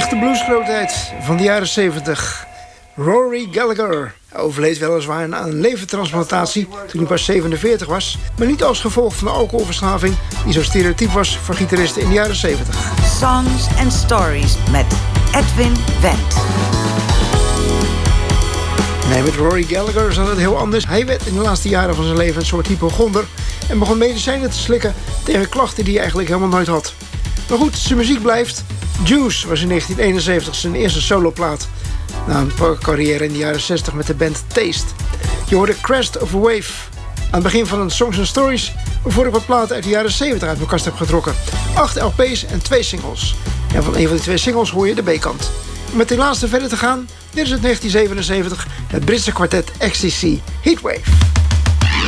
echte bluesgrootheid van de jaren 70. Rory Gallagher. Hij overleed weliswaar aan een levertransplantatie toen hij pas 47 was, maar niet als gevolg van de alcoholverslaving die zo stereotyp was voor gitaristen in de jaren 70. Songs and Stories met Edwin Wendt. Nee, met Rory Gallagher zat het heel anders. Hij werd in de laatste jaren van zijn leven een soort hypochonder en begon medicijnen te slikken tegen klachten die hij eigenlijk helemaal nooit had. Maar goed, zijn muziek blijft. Juice was in 1971 zijn eerste soloplaat, na een carrière in de jaren 60 met de band Taste. Je hoorde Crest of a Wave aan het begin van een Songs and Stories, waarvoor ik wat platen uit de jaren 70 uit mijn kast heb getrokken. 8 LP's en 2 singles. En van een van die 2 singles hoor je de B-kant. Om met die laatste verder te gaan, dit is het 1977, het Britse kwartet XTC Heatwave.